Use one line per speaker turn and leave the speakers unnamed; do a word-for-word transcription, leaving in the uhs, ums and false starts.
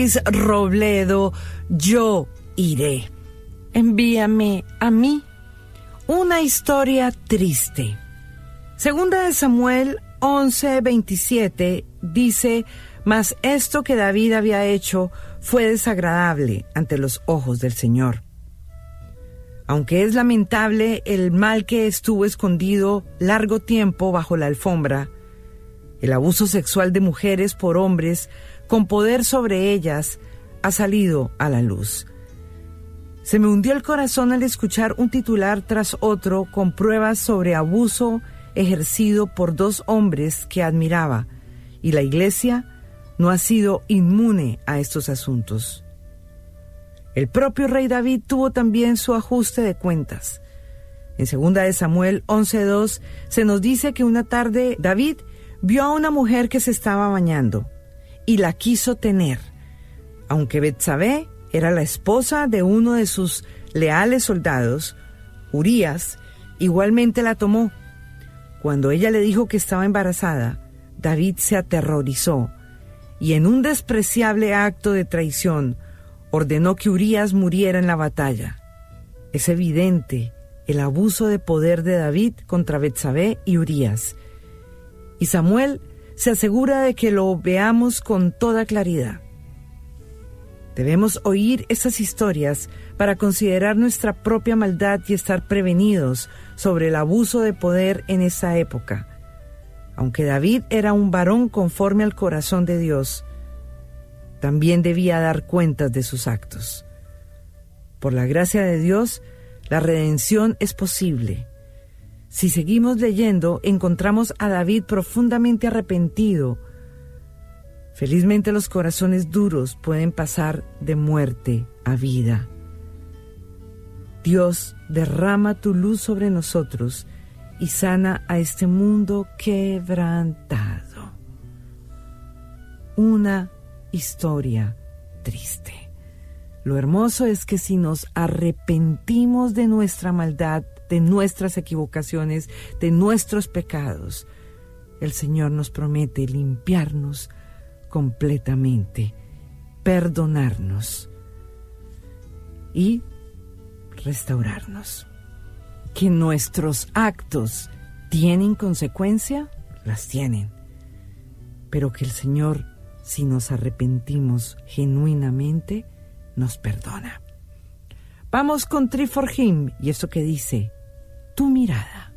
Robledo, yo iré. Envíame a mí una historia triste. Segunda de Samuel once veintisiete dice: mas esto que David había hecho fue desagradable ante los ojos del Señor. Aunque es lamentable el mal que estuvo escondido largo tiempo bajo la alfombra, el abuso sexual de mujeres por hombres con poder sobre ellas ha salido a la luz. Se me hundió el corazón al escuchar un titular tras otro con pruebas sobre abuso ejercido por dos hombres que admiraba, y la Iglesia no ha sido inmune a estos asuntos. El propio rey David tuvo también su ajuste de cuentas. En segunda de Samuel once dos se nos dice que una tarde David vio a una mujer que se estaba bañando y la quiso tener, aunque Betsabé era la esposa de uno de sus leales soldados. Urías igualmente la tomó. Cuando ella le dijo que estaba embarazada, David se aterrorizó y en un despreciable acto de traición ordenó que Urías muriera en la batalla. Es evidente el abuso de poder de David contra Betsabé y Urías, y Samuel se asegura de que lo veamos con toda claridad. Debemos oír estas historias para considerar nuestra propia maldad y estar prevenidos sobre el abuso de poder en esa época. Aunque David era un varón conforme al corazón de Dios, también debía dar cuentas de sus actos. Por la gracia de Dios, la redención es posible. Si seguimos leyendo, encontramos a David profundamente arrepentido. Felizmente los corazones duros pueden pasar de muerte a vida. Dios, derrama tu luz sobre nosotros y sana a este mundo quebrantado. Una historia triste. Lo hermoso es que si nos arrepentimos de nuestra maldad, de nuestras equivocaciones, de nuestros pecados, el Señor nos promete limpiarnos completamente, perdonarnos y restaurarnos. Que nuestros actos tienen consecuencia, las tienen, pero que el Señor, si nos arrepentimos genuinamente, nos perdona. Vamos con Tree for Him y esto que dice: tu mirada.